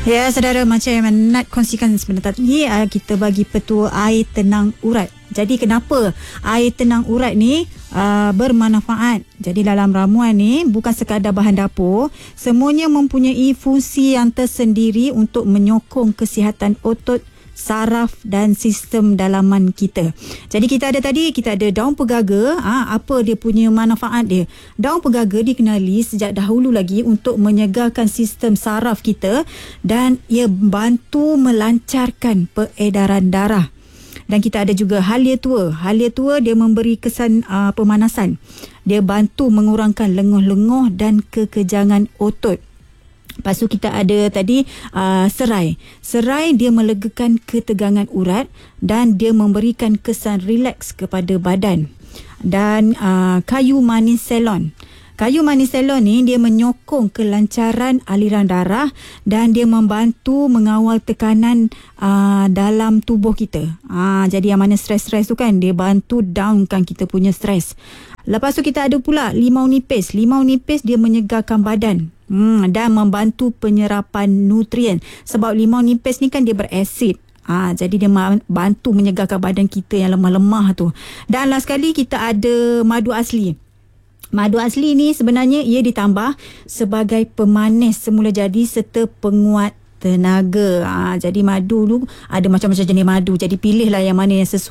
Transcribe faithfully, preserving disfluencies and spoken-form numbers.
Ya, saudara, macam yang Nat kongsikan sebentar tadi, kita bagi petua air tenang urat. Jadi kenapa air tenang urat ni uh, bermanfaat? Jadi dalam ramuan ni bukan sekadar bahan dapur, semuanya mempunyai fungsi yang tersendiri untuk menyokong kesihatan otot, saraf dan sistem dalaman kita. Jadi kita ada tadi, kita ada daun pegaga. Ha, apa dia punya manfaat dia? Daun pegaga dikenali sejak dahulu lagi untuk menyegarkan sistem saraf kita dan ia bantu melancarkan peredaran darah. Dan kita ada juga halia tua. Halia tua dia memberi kesan uh, pemanasan. Dia bantu mengurangkan lenguh-lenguh dan kekejangan otot. Lepas tu kita ada tadi uh, serai. Serai dia melegakan ketegangan urat dan dia memberikan kesan rileks kepada badan. Dan uh, kayu manis Ceylon. Kayu manis Ceylon ni dia menyokong kelancaran aliran darah dan dia membantu mengawal tekanan uh, dalam tubuh kita. Uh, jadi yang mana stres-stres tu kan, dia bantu downkan kita punya stres. Lepas tu kita ada pula limau nipis. Limau nipis dia menyegarkan badan. Hmm, dan membantu penyerapan nutrien. Sebab limau nipis ni kan dia berasid. Ah, jadi dia bantu menyegarkan badan kita yang lemah-lemah tu. Dan last sekali kita ada madu asli. Madu asli ni sebenarnya ia ditambah sebagai pemanis semula jadi serta penguat tenaga. Ah, jadi madu tu ada macam-macam jenis madu. Jadi pilihlah yang mana yang sesuai